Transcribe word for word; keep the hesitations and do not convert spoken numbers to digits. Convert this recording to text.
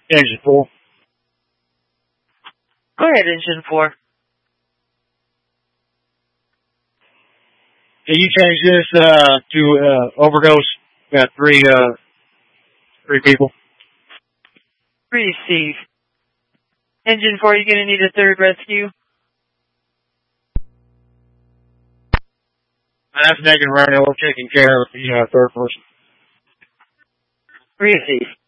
Engine four. Go ahead, engine four. Can you change this uh, to uh, overdose? Got three uh, three people. Receive. Engine four, you're going to need a third rescue. That's negative right now. We're taking care of the uh, third person. Receive.